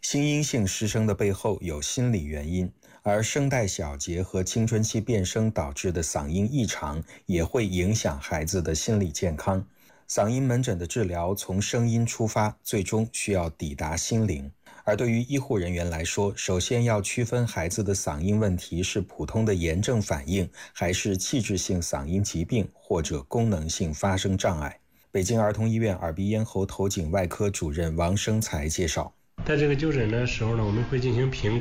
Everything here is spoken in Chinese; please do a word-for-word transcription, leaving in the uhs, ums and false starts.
心因性失声的背后有心理原因，而声带小结和青春期变声导致的嗓音异常也会影响孩子的心理健康。嗓音门诊的治疗从声音出发，最终需要抵达心灵。而对于医护人员来说，首先要区分孩子的嗓音问题是普通的炎症反应，还是器质性嗓音疾病或者功能性发声障碍。北京儿童医院耳鼻咽喉头颈外科主任王生才介绍， 在这个就诊的时候呢，我们会进行评